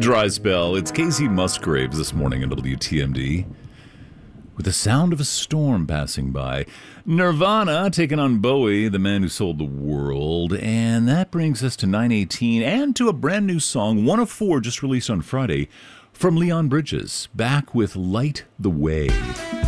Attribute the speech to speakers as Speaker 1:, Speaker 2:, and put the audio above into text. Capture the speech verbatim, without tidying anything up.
Speaker 1: dry spell. It's Casey Musgraves this morning in W T M D with the sound of a storm passing by. Nirvana taking on Bowie, the man who sold the world. And that brings us to nine eighteen and to a brand new song, one of four just released on Friday, from Leon Bridges, back with Light the Way.